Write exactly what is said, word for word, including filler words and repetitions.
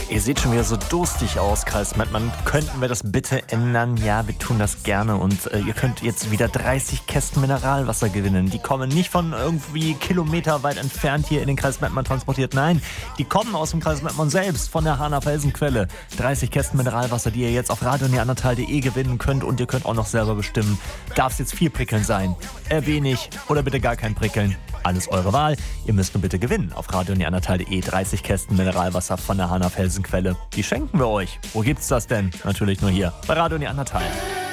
Ihr seht schon wieder so durstig aus, Kreis Mettmann. Könnten wir das bitte ändern? Ja, wir tun das gerne. Und äh, ihr könnt jetzt wieder dreißig Kästen Mineralwasser gewinnen. Die kommen nicht von irgendwie kilometerweit entfernt hier in den Kreis Mettmann transportiert. Nein, die kommen aus dem Kreis Mettmann selbst, von der Hahner Felsenquelle. dreißig Kästen Mineralwasser, die ihr jetzt auf radio neandertal punkt de gewinnen könnt. Und ihr könnt auch noch selber bestimmen, darf es jetzt viel Prickeln sein, eher wenig oder bitte gar kein Prickeln. Alles eure Wahl. Ihr müsst nur bitte gewinnen auf radio neandertal punkt de. dreißig Kästen Mineralwasser von der Hahner Felsenquelle. Die schenken wir euch. Wo gibt's das denn? Natürlich nur hier bei Radio Neandertal.